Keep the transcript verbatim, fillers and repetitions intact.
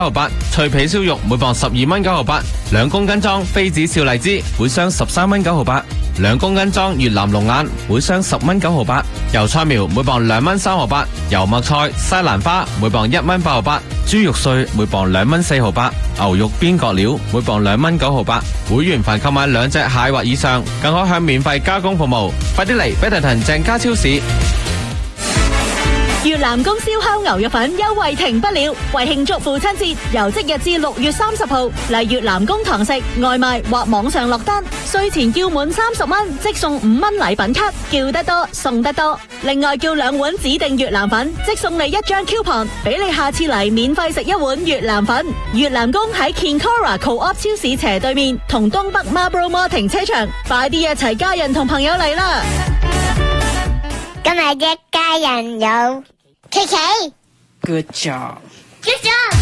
毫八，脆皮燒肉每磅十二蚊九毫八，兩公斤裝妃子笑荔枝每箱十三蚊九毫八，兩公斤裝越南龍眼每箱十蚊九毫八，油菜苗每磅兩蚊三毫八，油麥菜、西蘭花每磅一蚊八毫八，豬肉碎每磅兩蚊四毫八，牛肉邊角料每磅兩蚊九毫八。會員凡購買兩隻蟹或以上，更可享免費加工服務。快啲嚟北大騰鄭家超市。 越南公燒烤牛肉粉優惠停不了，為慶祝父親節，由即日至六月三十號嚟越南公堂食外賣或網上落單，稅前叫滿三十蚊即送五蚊禮品卡，叫得多送得多。另外叫兩碗指定越南粉，即送你一張 coupon， 俾你下次嚟免費食一碗越南粉。越南公喺 Kinkora Co-op 超市斜對面，同東北 Marlborough Mall 停車場，快啲一齊家人同朋友嚟啦！ 今日一家人有琪琪 Good job. Good job.